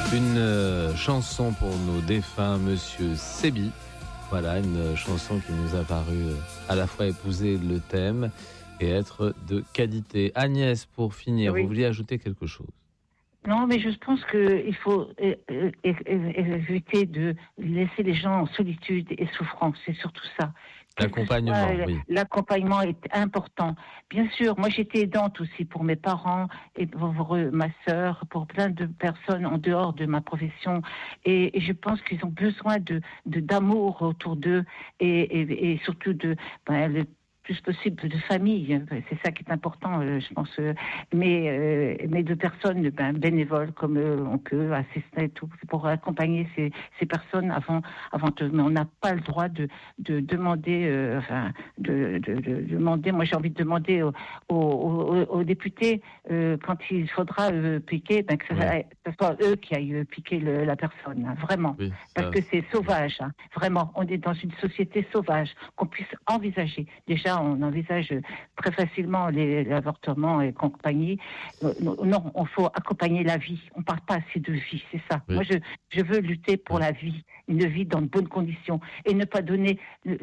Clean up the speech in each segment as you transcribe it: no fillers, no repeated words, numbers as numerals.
Une chanson pour nos défunts, Monsieur Sébi. Voilà, une chanson qui nous a paru à la fois épouser le thème et être de qualité. Agnès, pour finir, Oui. vous vouliez ajouter quelque chose? Non, mais je pense qu'il faut éviter de laisser les gens en solitude et souffrance. C'est surtout ça. L'accompagnement, oui. L'accompagnement est important. Bien sûr, moi j'étais aidante aussi pour mes parents et pour ma sœur, pour plein de personnes en dehors de ma profession. Et je pense qu'ils ont besoin d'amour autour d'eux et surtout le plus possible de famille. C'est ça qui est important, je pense. Mais de personnes bénévoles comme on peut assister et tout pour accompagner ces personnes avant mais on n'a pas le droit de demander demander. Moi j'ai envie de demander aux députés quand il faudra piquer, que ce soit eux qui aillent piquer la personne, hein, vraiment, Oui, parce que c'est sauvage, hein, vraiment. On est dans une société sauvage qu'on puisse envisager. Déjà, on envisage très facilement l'avortement et compagnie. Non, il faut accompagner la vie. On ne parle pas assez de vie, c'est ça. Oui. Moi, je veux lutter pour la vie, une vie dans de bonnes conditions et ne pas donner,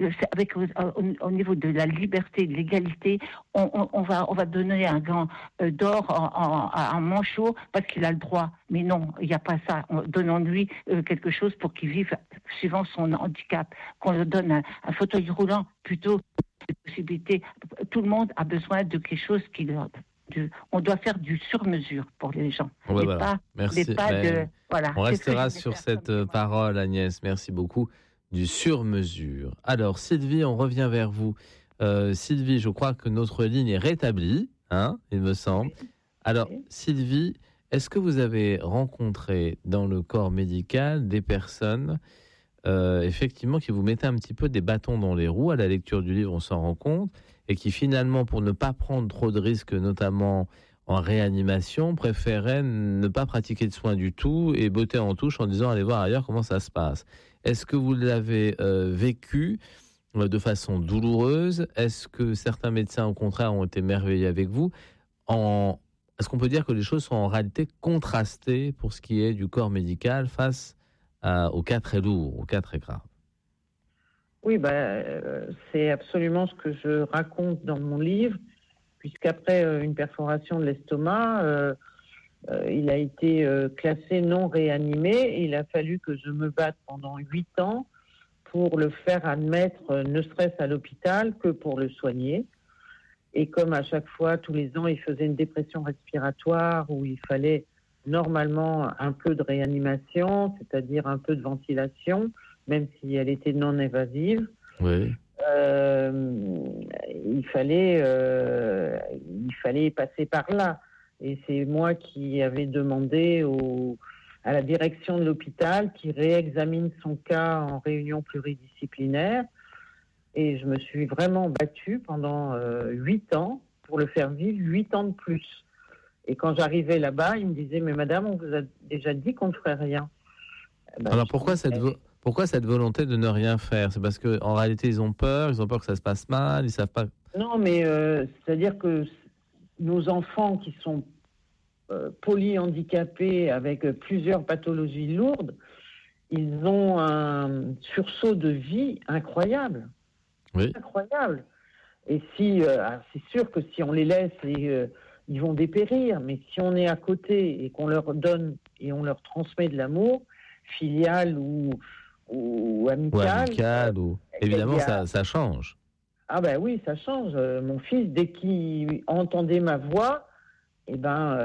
au niveau de la liberté, de l'égalité, on va donner un gant d'or à un manchot parce qu'il a le droit. Mais non, il n'y a pas ça. Donnons-lui quelque chose pour qu'il vive suivant son handicap. Qu'on lui donne un fauteuil roulant plutôt que possibilité. Tout le monde a besoin de quelque chose on doit faire du sur-mesure pour les gens. Ouais, voilà. Merci. Voilà. On restera sur cette parole, Agnès. Merci beaucoup. Du sur-mesure. Alors, Sylvie, on revient vers vous. Sylvie, je crois que notre ligne est rétablie, hein, il me semble. Alors, Sylvie, est-ce que vous avez rencontré dans le corps médical des personnes effectivement qui vous mettaient un petit peu des bâtons dans les roues? À la lecture du livre, on s'en rend compte, et qui finalement, pour ne pas prendre trop de risques, notamment en réanimation, préféraient ne pas pratiquer de soins du tout et botter en touche en disant allez voir ailleurs comment ça se passe. Est-ce que vous l'avez vécu de façon douloureuse? Est-ce que certains médecins, au contraire, ont été merveilleux avec vous? Est-ce qu'on peut dire que les choses sont en réalité contrastées pour ce qui est du corps médical face aux cas très lourds, aux cas très graves? Oui, c'est absolument ce que je raconte dans mon livre, puisqu'après une perforation de l'estomac, il a été classé non réanimé et il a fallu que je me batte pendant 8 ans pour le faire admettre, ne serait-ce à l'hôpital que pour le soigner. Et comme à chaque fois, tous les ans, il faisait une dépression respiratoire où il fallait normalement un peu de réanimation, c'est-à-dire un peu de ventilation, même si elle était non évasive. Oui. Il fallait passer par là. Et c'est moi qui avais demandé à la direction de l'hôpital qui réexamine son cas en réunion pluridisciplinaire. Et je me suis vraiment battue pendant 8 ans pour le faire vivre 8 ans de plus. Et quand j'arrivais là-bas, il me disait « Mais madame, on vous a déjà dit qu'on ne ferait rien. » Alors pourquoi cette volonté de ne rien faire? C'est parce qu'en réalité, ils ont peur que ça se passe mal, ils ne savent pas... Non, mais c'est-à-dire que nos enfants qui sont polyhandicapés avec plusieurs pathologies lourdes, ils ont un sursaut de vie incroyable. Oui. Incroyable. Et c'est sûr que si on les laisse, ils vont dépérir. Mais si on est à côté et qu'on leur donne et on leur transmet de l'amour, filial ou amical. Évidemment, ça change. Ah ben oui, ça change. Mon fils, dès qu'il entendait ma voix, il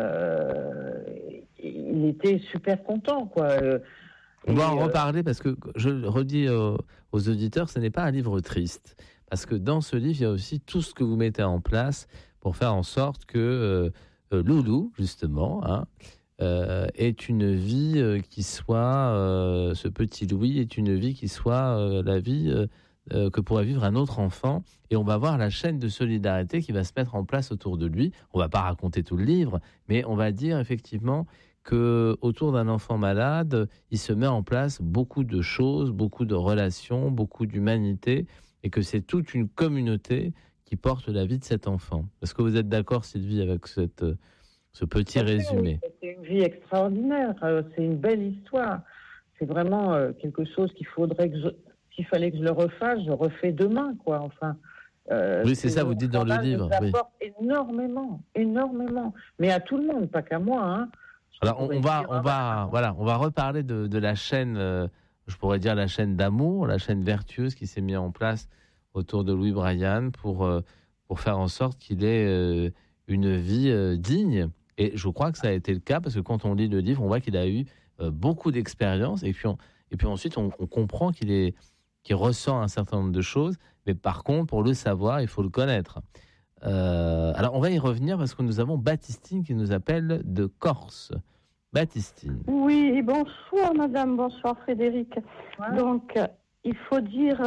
était super content, quoi. On va en reparler parce que, je le redis aux auditeurs, ce n'est pas un livre triste. Parce que dans ce livre, il y a aussi tout ce que vous mettez en place pour faire en sorte que Loulou, justement, est une vie qui soit, ce petit Louis est une vie qui soit la vie que pourrait vivre un autre enfant. Et on va voir la chaîne de solidarité qui va se mettre en place autour de lui. On ne va pas raconter tout le livre, mais on va dire effectivement que autour d'un enfant malade, il se met en place beaucoup de choses, beaucoup de relations, beaucoup d'humanité, et que c'est toute une communauté qui porte la vie de cet enfant. Est-ce que vous êtes d'accord, Sylvie, avec ce petit résumé. C'est une vie extraordinaire, c'est une belle histoire. C'est vraiment quelque chose s'il fallait que je le refasse, je refais demain, quoi. Enfin. Oui, c'est ça, vous dites dans le livre. Ça apporte énormément. Mais à tout le monde, pas qu'à moi. Hein. Alors, on va reparler de la chaîne, je pourrais dire la chaîne d'amour, la chaîne vertueuse qui s'est mise en place autour de Louis Brian pour faire en sorte qu'il ait une vie digne. Et je crois que ça a été le cas parce que quand on lit le livre, on voit qu'il a eu beaucoup d'expérience et puis ensuite on comprend qu'il ressent un certain nombre de choses. Mais par contre, pour le savoir, il faut le connaître. Alors, on va y revenir parce que nous avons Baptistine qui nous appelle de Corse. Baptistine. Oui, bonsoir madame, bonsoir Frédéric. Ouais. Donc, il faut dire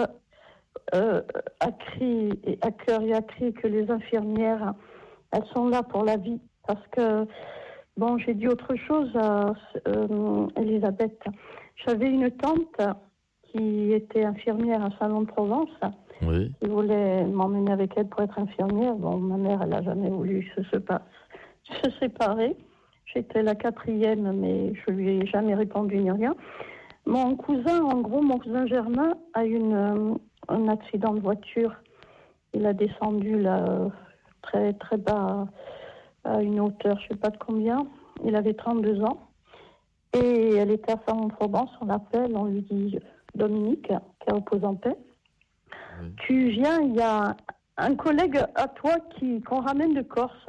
à cri et à cœur et à cri que les infirmières, elles sont là pour la vie. Parce que, j'ai dit autre chose à Elisabeth. J'avais une tante qui était infirmière à Salon-de-Provence. Oui. Qui voulait m'emmener avec elle pour être infirmière. Ma mère, elle n'a jamais voulu se séparer. J'étais la 4e, mais je lui ai jamais répondu ni rien. Mon cousin Germain a eu un accident de voiture. Il a descendu là, très, très bas, à une hauteur, je ne sais pas de combien. Il avait 32 ans. Et elle était à Salon-de-Provence, on l'appelle, on lui dit Dominique, qui repose en paix. Oui. Tu viens, il y a un collègue à toi qu'on ramène de Corse.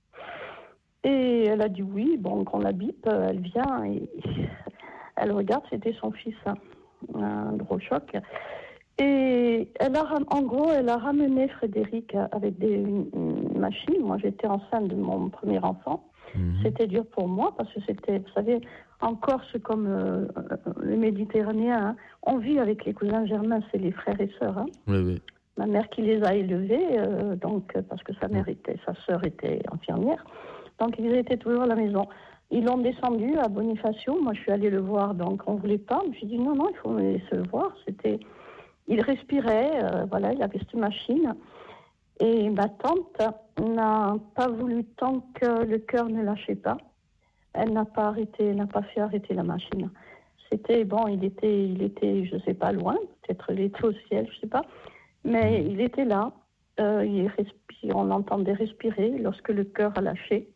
Et elle a dit oui, qu'on la bip, elle vient et elle regarde, c'était son fils, un gros choc. Et elle a ramené Frédéric avec une machine. Moi, j'étais enceinte de mon premier enfant. C'était dur pour moi parce que c'était, vous savez, en Corse comme le Méditerranéen, hein, on vit avec les cousins germains, c'est les frères et sœurs. Hein. Oui. Ma mère qui les a élevés, parce que sa sœur était infirmière, donc ils étaient toujours à la maison. Ils l'ont descendu à Bonifacio, moi je suis allée le voir, donc on ne voulait pas. Je me suis dit non, il faut me laisser le voir. Il respirait, il avait cette machine. Et ma tante n'a pas voulu tant que le cœur ne lâchait pas. Elle n'a pas fait arrêter la machine. C'était il était, je sais pas, loin, peut-être il était au ciel, je sais pas, mais il était là. On l'entendait respirer lorsque le cœur a lâché.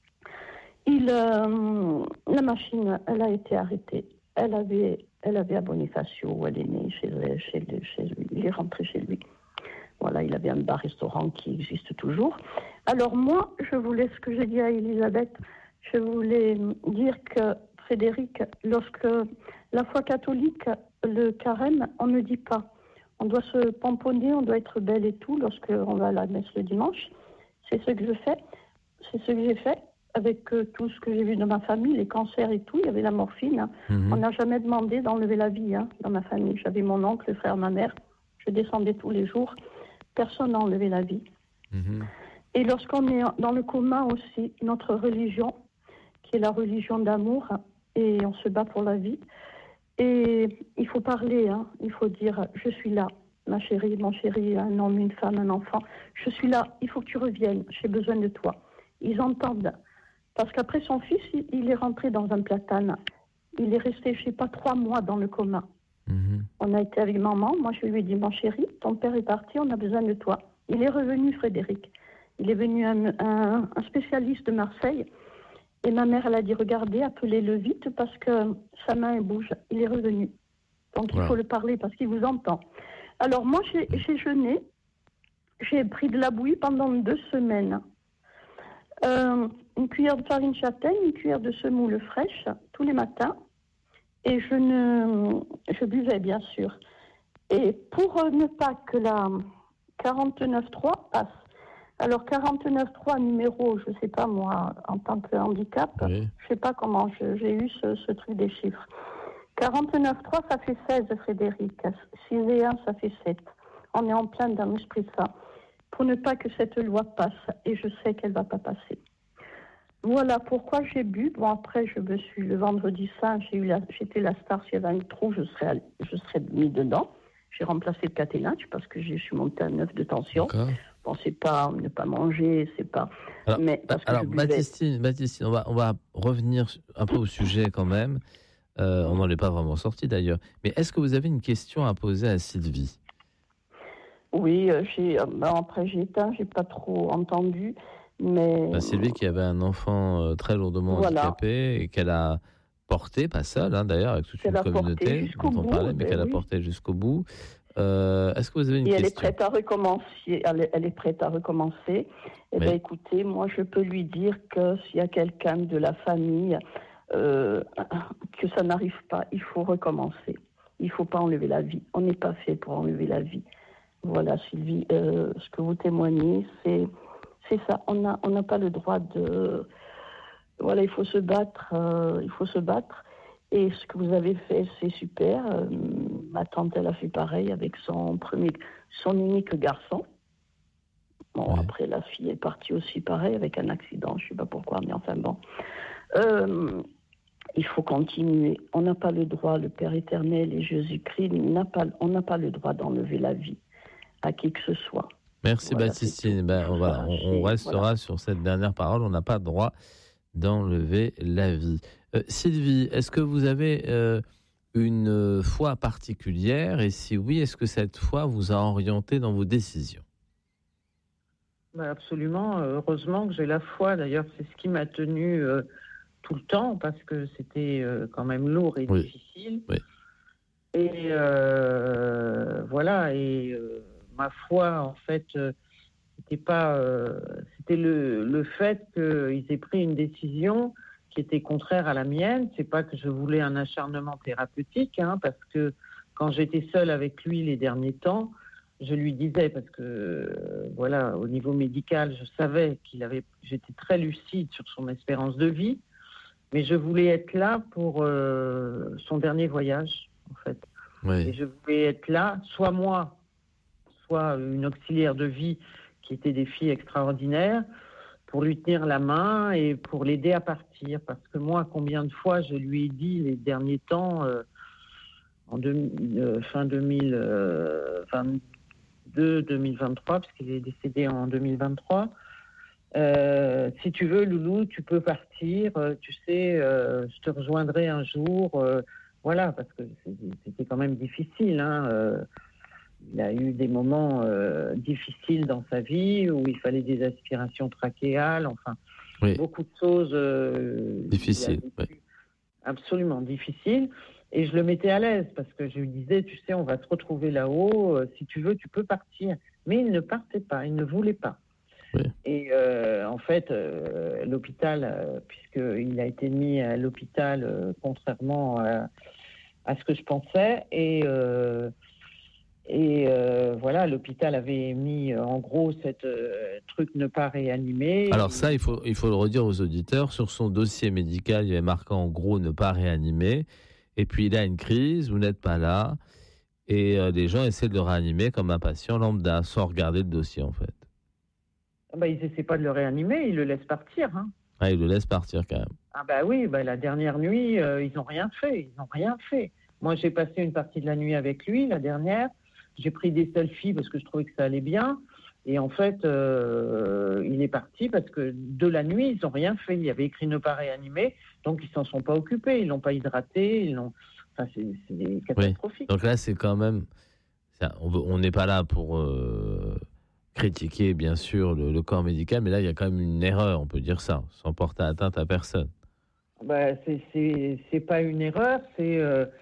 La machine, elle a été arrêtée. Elle avait à Bonifacio où elle est née, chez lui. Il est rentré chez lui. Voilà, il avait un bar-restaurant qui existe toujours. Alors moi, je voulais, ce que j'ai dit à Elisabeth, je voulais dire que Frédéric, lorsque la foi catholique, le carême, on ne dit pas. On doit se pomponner, on doit être belle et tout lorsqu'on va à la messe le dimanche. C'est ce que je fais. C'est ce que j'ai fait avec tout ce que j'ai vu dans ma famille, les cancers et tout. Il y avait la morphine. On n'a jamais demandé d'enlever la vie dans ma famille. J'avais mon oncle, le frère, ma mère. Je descendais tous les jours. Personne n'a enlevé la vie. Et lorsqu'on est dans le coma aussi, notre religion, qui est la religion d'amour, et on se bat pour la vie. Et il faut parler, il faut dire « je suis là, ma chérie, mon chéri, un homme, une femme, un enfant, je suis là, il faut que tu reviennes, j'ai besoin de toi ». Ils entendent. Parce qu'après son fils, il est rentré dans un platane. Il est resté, je ne sais pas, 3 mois dans le coma. On a été avec maman, moi je lui ai dit « mon chéri, ton père est parti, on a besoin de toi ». Il est revenu, Frédéric. Il est venu un spécialiste de Marseille. Et ma mère, elle a dit, regardez, appelez-le vite parce que sa main, elle bouge. Il est revenu. Donc, il faut le parler parce qu'il vous entend. Alors, moi, j'ai jeûné. J'ai pris de la bouillie pendant 2 semaines. Une cuillère de farine châtaigne, une cuillère de semoule fraîche, tous les matins. Et je buvais, bien sûr. Et pour ne pas que la 49.3 passe, alors 49.3 numéro, je ne sais pas moi, en tant que handicap, je ne sais pas comment j'ai eu ce truc des chiffres. 49.3, ça fait 16, Frédéric. 6 et 1, ça fait 7. On est en plein dans l'esprit de ça. Pour ne pas que cette loi passe, et je sais qu'elle ne va pas passer. Voilà pourquoi j'ai bu. Bon, après, le vendredi saint, j'étais la star. S'il y avait un trou, je serais mis dedans. J'ai remplacé le caténage parce que je suis montée à 9 de tension. Bon, c'est pas ne pas manger, c'est pas. Alors, mais parce que je buvais. Baptistine, on va revenir un peu au sujet quand même. On n'en est pas vraiment sorti d'ailleurs. Mais est-ce que vous avez une question à poser à Sylvie? Oui, après j'ai éteint, j'ai pas trop entendu, mais. Sylvie qui avait un enfant très lourdement handicapé et qu'elle a porté, pas seule d'ailleurs, avec toute une communauté dont on parlait, mais qu'elle a porté jusqu'au bout. Est-ce que vous avez une question? Elle est prête à recommencer. Elle est prête à recommencer. Eh bien, écoutez, moi, je peux lui dire que s'il y a quelqu'un de la famille que ça n'arrive pas, il faut recommencer. Il ne faut pas enlever la vie. On n'est pas fait pour enlever la vie. Voilà, Sylvie, ce que vous témoignez, c'est ça. On n'a pas le droit de. Voilà, il faut se battre. Il faut se battre. Et ce que vous avez fait, c'est super. Ma tante, elle a fait pareil avec son unique garçon. Bon, après, la fille est partie aussi pareil avec un accident. Je ne sais pas pourquoi, mais enfin bon. Il faut continuer. On n'a pas le droit, le Père éternel et Jésus-Christ, on n'a pas le droit d'enlever la vie à qui que ce soit. Merci Baptistine. On restera sur cette dernière parole. On n'a pas le droit d'enlever la vie. Sylvie, est-ce que vous avez une foi particulière? Et si oui, est-ce que cette foi vous a orienté dans vos décisions? Absolument. Heureusement que j'ai la foi. D'ailleurs, c'est ce qui m'a tenue tout le temps parce que c'était quand même lourd et difficile. Oui. Et voilà. Et ma foi, en fait, c'était le fait qu'ils aient pris une décision qui était contraire à la mienne. C'est pas que je voulais un acharnement thérapeutique, parce que quand j'étais seule avec lui les derniers temps, je lui disais, parce que au niveau médical, je savais j'étais très lucide sur son espérance de vie, mais je voulais être là pour son dernier voyage, en fait. Oui. Et je voulais être là, soit moi, soit une auxiliaire de vie qui était des filles extraordinaires, pour lui tenir la main et pour l'aider à partir. Parce que moi, combien de fois je lui ai dit les derniers temps, fin 2022, 2023, parce qu'il est décédé en 2023, si tu veux, Loulou, tu peux partir, tu sais, je te rejoindrai un jour. Parce que c'était quand même difficile, il a eu des moments difficiles dans sa vie où il fallait des aspirations trachéales, beaucoup de choses difficiles, absolument difficiles. Et je le mettais à l'aise parce que je lui disais, tu sais, on va se retrouver là-haut, si tu veux, tu peux partir. Mais il ne partait pas, il ne voulait pas. Oui. Et en fait, l'hôpital, puisqu'il a été mis à l'hôpital contrairement à ce que je pensais, l'hôpital avait mis en gros cette truc ne pas réanimer. Alors ça, il faut le redire aux auditeurs. Sur son dossier médical, il y avait marqué en gros ne pas réanimer. Et puis il a une crise, vous n'êtes pas là. Et les gens essaient de le réanimer comme un patient lambda, sans regarder le dossier en fait. Ils n'essaient pas de le réanimer, ils le laissent partir. Ils le laissent partir quand même. La dernière nuit, ils n'ont rien fait. Moi, j'ai passé une partie de la nuit avec lui, la dernière. J'ai pris des selfies parce que je trouvais que ça allait bien. Et en fait, il est parti parce que de la nuit, ils n'ont rien fait. Il y avait écrit ne pas réanimer, donc ils ne s'en sont pas occupés. Ils ne l'ont pas hydraté. C'est catastrophique. Oui. Donc là, c'est quand même... On n'est pas là pour critiquer, bien sûr, le corps médical, mais là, il y a quand même une erreur, on peut dire ça, sans porter atteinte à personne. C'est pas une erreur, c'est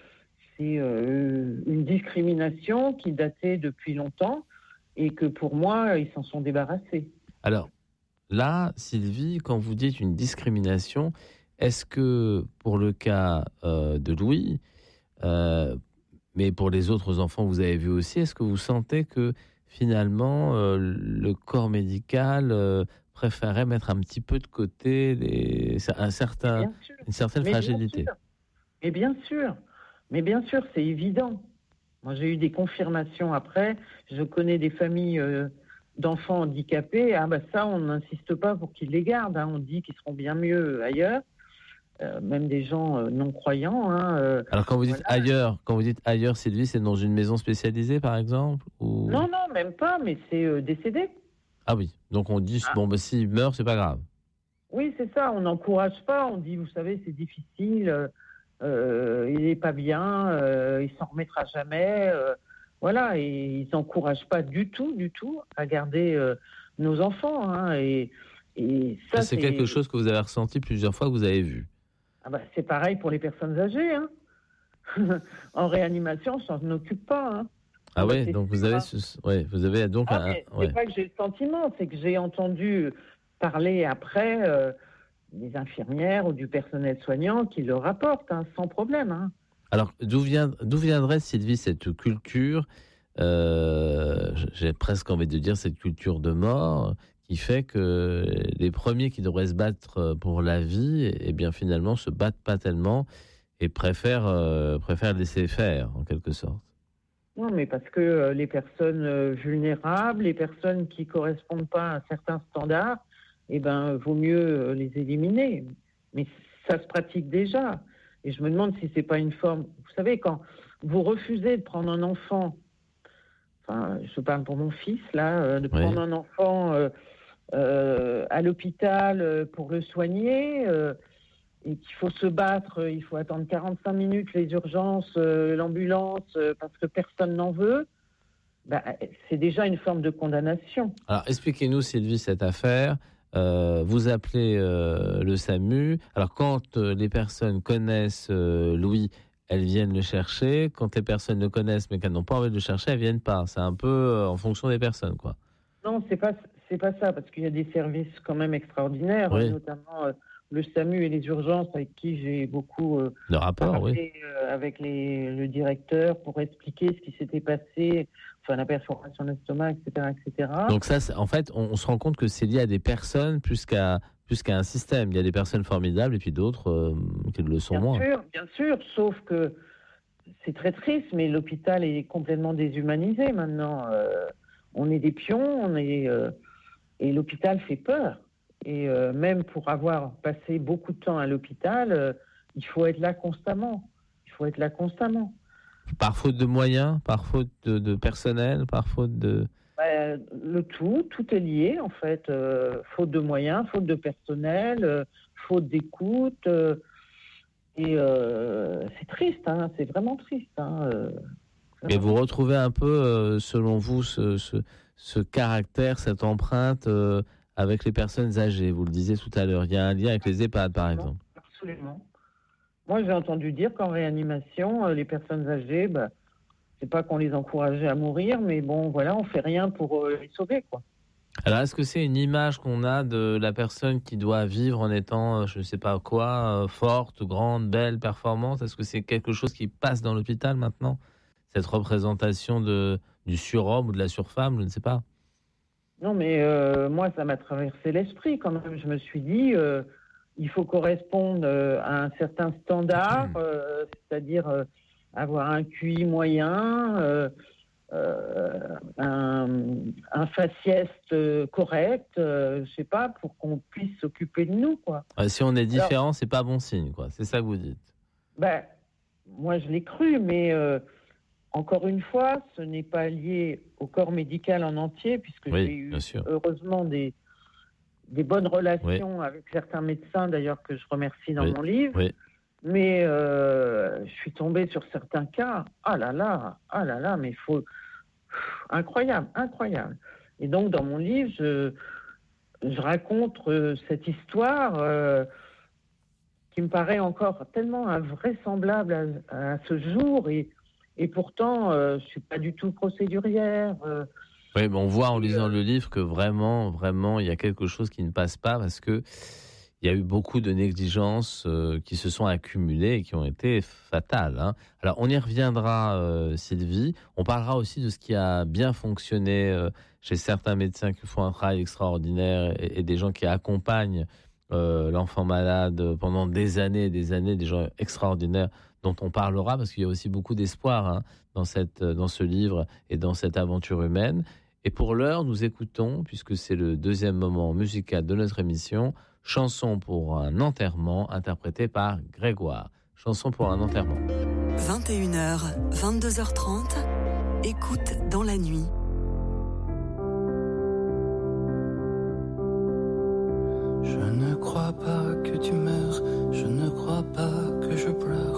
une discrimination qui datait depuis longtemps et que pour moi, ils s'en sont débarrassés. Alors là, Sylvie, quand vous dites une discrimination, est-ce que pour le cas de Louis, mais pour les autres enfants que vous avez vus aussi, est-ce que vous sentez que finalement le corps médical préférait mettre un petit peu de côté une certaine fragilité? Mais bien sûr, c'est évident. Moi, j'ai eu des confirmations après. Je connais des familles d'enfants handicapés. Ça, on n'insiste pas pour qu'ils les gardent. On dit qu'ils seront bien mieux ailleurs. Même des gens non-croyants. Alors, quand vous dites ailleurs, Sylvie, c'est dans une maison spécialisée, par exemple ou... Non, même pas, mais c'est décédé. Ah oui, donc on dit, s'il meurt, c'est pas grave. Oui, c'est ça, on n'encourage pas, on dit, vous savez, c'est difficile, il n'est pas bien, il s'en remettra jamais. Voilà, et ils n'encouragent pas du tout à garder nos enfants. Hein, et ça, c'est quelque chose que vous avez ressenti plusieurs fois, que vous avez vu. Ah bah, c'est pareil pour les personnes âgées. Hein. En réanimation, on s'en occupe pas. Hein. Ah ouais, donc vous avez donc c'est pas que j'ai le sentiment, c'est que j'ai entendu parler après des infirmières ou du personnel soignant qui le rapportent, hein, sans problème. Hein. Alors, d'où viendrait, Sylvie, cette culture, j'ai presque envie de dire cette culture de mort, qui fait que les premiers qui devraient se battre pour la vie, eh bien finalement se battent pas tellement et préfèrent laisser faire, en quelque sorte. Non, mais parce que les personnes vulnérables, les personnes qui correspondent pas à certains standards, eh ben, vaut mieux les éliminer. Mais ça se pratique déjà. Et je me demande si c'est pas une forme. Vous savez, quand vous refusez de prendre un enfant, enfin, je parle pour mon fils là, de prendre un enfant à l'hôpital pour le soigner, et qu'il faut se battre, il faut attendre 45 minutes les urgences, l'ambulance, parce que personne n'en veut. C'est déjà une forme de condamnation. Alors, expliquez-nous, Sylvie, cette affaire. Vous appelez le SAMU. Alors, quand les personnes connaissent Louis, elles viennent le chercher. Quand les personnes le connaissent, mais qu'elles n'ont pas envie de le chercher, elles viennent pas. C'est un peu en fonction des personnes, quoi. Non, c'est pas ça, parce qu'il y a des services quand même extraordinaires, notamment le SAMU et les urgences, avec qui j'ai beaucoup le rapport, parlé avec le directeur pour expliquer ce qui s'était passé, enfin la perforation de l'estomac, etc. Donc ça, en fait, on se rend compte que c'est lié à des personnes plus qu'à un système. Il y a des personnes formidables et puis d'autres qui le sont moins. Bien sûr, sauf que c'est très triste, mais l'hôpital est complètement déshumanisé maintenant. On est des pions, et l'hôpital fait peur. Et même pour avoir passé beaucoup de temps à l'hôpital, il faut être là constamment. Par faute de moyens, par faute de personnel, par faute de... Le tout est lié en fait. Faute de moyens, faute de personnel, faute d'écoute. Et c'est triste, hein, c'est vraiment triste. Hein, Mais vous retrouvez un peu, selon vous, ce caractère, cette empreinte avec les personnes âgées. Vous le disiez tout à l'heure, il y a un lien avec les EHPAD, par exemple. Absolument. Moi, j'ai entendu dire qu'en réanimation, les personnes âgées, c'est pas qu'on les encourageait à mourir, mais bon, voilà, on fait rien pour les sauver, quoi. Alors, est-ce que c'est une image qu'on a de la personne qui doit vivre en étant, je ne sais pas quoi, forte, grande, belle, performante? Est-ce que c'est quelque chose qui passe dans l'hôpital maintenant? Cette représentation du surhomme ou de la surfemme, je ne sais pas. Non, mais moi, ça m'a traversé l'esprit quand même. Je me suis dit, il faut correspondre à un certain standard, c'est-à-dire avoir un QI moyen, un faciès correct, je sais pas, pour qu'on puisse s'occuper de nous, quoi. Si on est différent, c'est pas bon signe, quoi. C'est ça que vous dites. Moi, je l'ai cru, mais encore une fois, ce n'est pas lié au corps médical en entier, puisque j'ai eu heureusement des bonnes relations avec certains médecins, d'ailleurs, que je remercie dans mon livre. Oui. Mais je suis tombée sur certains cas. Ah là là, mais incroyable. Et donc, dans mon livre, je raconte cette histoire qui me paraît encore tellement invraisemblable à ce jour. Et pourtant, je ne suis pas du tout procédurière. Oui, mais on voit en lisant le livre que vraiment, il y a quelque chose qui ne passe pas parce que il y a eu beaucoup de négligences qui se sont accumulées et qui ont été fatales. Hein. Alors, on y reviendra, Sylvie. On parlera aussi de ce qui a bien fonctionné chez certains médecins qui font un travail extraordinaire et des gens qui accompagnent l'enfant malade pendant des années, des gens extraordinaires dont on parlera parce qu'il y a aussi beaucoup d'espoir dans ce livre et dans cette aventure humaine. Et pour l'heure, nous écoutons, puisque c'est le deuxième moment musical de notre émission, Chanson pour un enterrement, interprétée par Grégoire. Chanson pour un enterrement. 21h, 22h30, écoute dans la nuit. Je ne crois pas que tu meurs, je ne crois pas que je pleure.